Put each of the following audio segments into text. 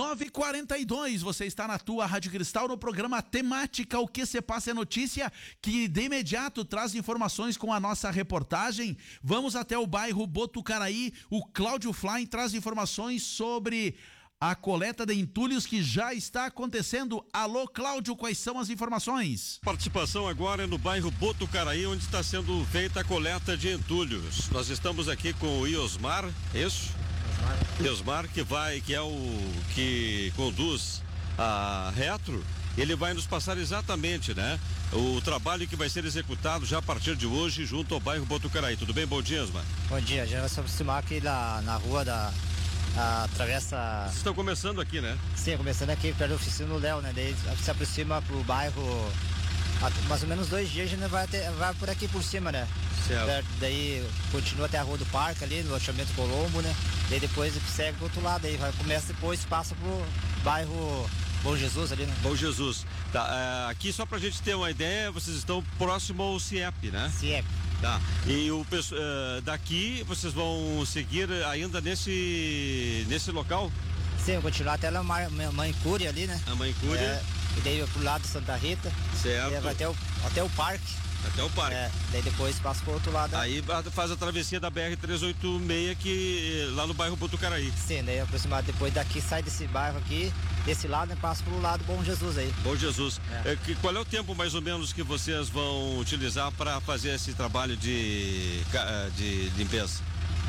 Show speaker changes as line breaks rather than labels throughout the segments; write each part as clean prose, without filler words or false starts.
9h42, você está na tua Rádio Cristal no programa Temática. O que se passa é notícia, que de imediato traz informações com a nossa reportagem. Vamos até o bairro Botucaraí. O Cláudio Fly traz informações sobre a coleta de entulhos que já está acontecendo. Alô, Cláudio, quais são as informações?
Participação agora no bairro Botucaraí, onde está sendo feita a coleta de entulhos. Nós estamos aqui com o Iosmar, isso? Iosmar, que é o que conduz a Retro. Ele vai nos passar exatamente, né, o trabalho que vai ser executado já a partir de hoje junto ao bairro Botucaraí. Tudo bem? Bom dia, Iosmar.
Bom dia, já vai se aproximar aqui na rua da travessa. Vocês
estão começando aqui, né?
Sim, começando aqui perto da oficina do Léo, né? Daí se aproxima pro bairro, mais ou menos 2 dias a gente vai por aqui por cima, né?
Certo.
Daí continua até a Rua do Parque ali, no loteamento Colombo, né? Daí depois segue pro outro lado, aí começa depois, passa pro bairro Bom Jesus ali, né?
Bom Jesus. Tá, aqui só pra gente ter uma ideia, vocês estão próximo ao CIEP, né?
CIEP.
Tá. E daqui vocês vão seguir ainda nesse local?
Sim, vou continuar até a Mãe Cúria ali, né?
A Mãe Cúria.
E daí pro lado de Santa Rita.
Certo.
Vai até o parque.
Até o parque.
Daí depois passa pro outro lado.
Aí faz a travessia da BR-386 aqui lá no bairro Botucaraí.
Sim, daí aproximado depois daqui, sai desse bairro aqui, desse lado e passa pro lado Bom Jesus aí.
Bom Jesus. Qual é o tempo mais ou menos que vocês vão utilizar para fazer esse trabalho de limpeza?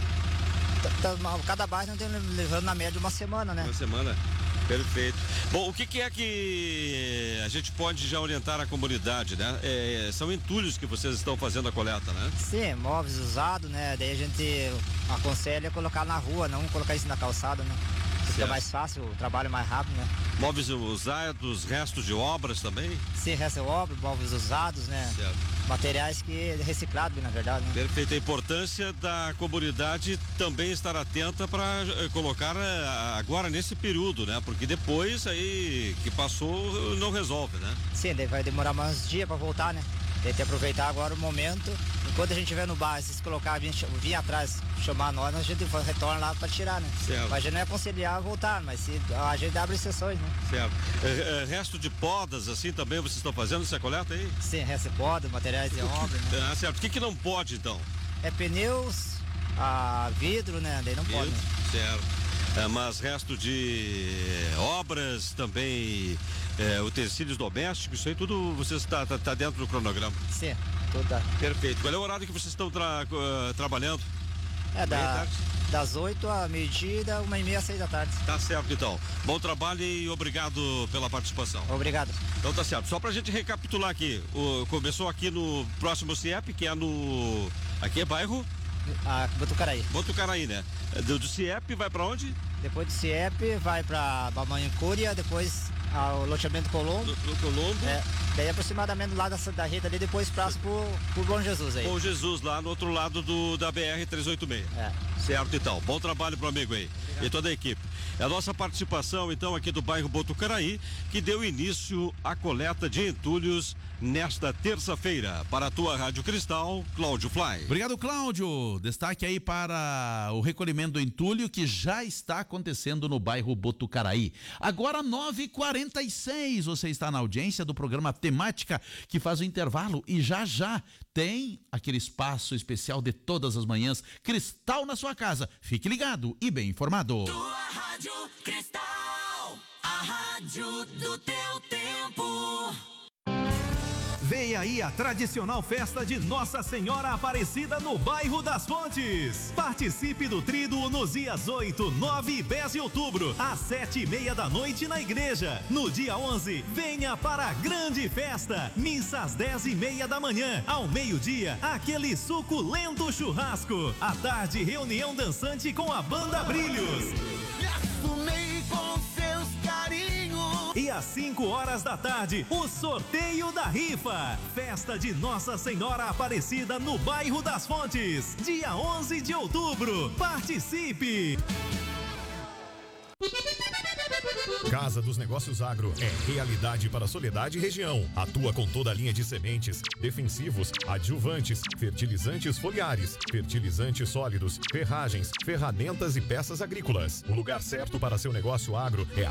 Cada bairro tem levando na média uma semana, né?
Uma semana? Perfeito. Bom, o que é que a gente pode já orientar a comunidade, né? São entulhos que vocês estão fazendo a coleta, né?
Sim, móveis usados, né? Daí a gente aconselha colocar na rua, não colocar isso na calçada, né? Fica mais fácil, o trabalho é mais rápido, né?
Móveis usados, restos de obras também?
Sim, restos de obras, móveis usados, né?
Certo.
Materiais que reciclados, na verdade, né?
Perfeito. A importância da comunidade também estar atenta para colocar agora nesse período, né? Porque depois aí que passou não resolve, né?
Sim, daí vai demorar mais uns dias para voltar, né? Tem que aproveitar agora o momento. Enquanto a gente estiver no bar, se colocar, vir atrás, chamar nós, a gente retorna lá para tirar, né?
Certo.
Mas a gente não é aconselhar voltar, mas a gente abre exceções, né?
Certo. Resto de podas, assim, também vocês estão fazendo essa coleta aí?
Sim, resto de poda, materiais de obra, né?
Certo. O que não pode, então?
É pneus, vidro, né? Daí não pode, né?
Certo. Mas resto de obras também, utensílios domésticos, isso aí tudo você está dentro do cronograma?
Sim, tudo tá.
Perfeito. Qual é o horário que vocês estão trabalhando?
Das 8 a meio-dia e da 1h30 às 6 da tarde. Tá
certo, então. Bom trabalho e obrigado pela participação.
Obrigado.
Então tá certo. Só pra gente recapitular aqui, começou aqui no próximo CIEP, que é aqui é bairro?
Botucaraí.
Botucaraí, né? Do CIEP vai pra onde?
Depois do CIEP vai pra Mãe Cúria, depois ao loteamento Colombo.
Colombo.
Daí aproximadamente lá da Santa Rita ali, depois passa pro Bom Jesus aí.
Bom Jesus, lá no outro lado da BR-386. Certo, então. Bom trabalho pro amigo aí. Obrigado. E toda a equipe. É a nossa participação, então, aqui do bairro Botucaraí, que deu início à coleta de entulhos nesta terça-feira. Para a tua Rádio Cristal, Cláudio Fly.
Obrigado, Cláudio. Destaque aí para o recolhimento do entulho que já está acontecendo no bairro Botucaraí. Agora 9h46, você está na audiência do programa Temática, que faz o intervalo e já tem aquele espaço especial de todas as manhãs, Cristal na sua casa. Fique ligado e bem informado.
Tua Rádio Cristal, a rádio do teu tempo.
Vem aí a tradicional festa de Nossa Senhora Aparecida no bairro das Fontes. Participe do Tríduo nos dias 8, 9 e 10 de outubro, às 7h30 da noite na igreja. No dia 11, venha para a grande festa. Missa às 10h30 da manhã. Ao meio-dia, aquele suculento churrasco. À tarde, reunião dançante com a Banda Brilhos.
Me assumei com seus carinhos.
E às 5 horas da tarde, o sorteio da rifa. Festa de Nossa Senhora Aparecida no bairro das Fontes. Dia 11 de outubro. Participe!
Casa dos Negócios Agro é realidade para Soledade e região. Atua com toda a linha de sementes, defensivos, adjuvantes, fertilizantes foliares, fertilizantes sólidos, ferragens, ferramentas e peças agrícolas. O lugar certo para seu negócio agro é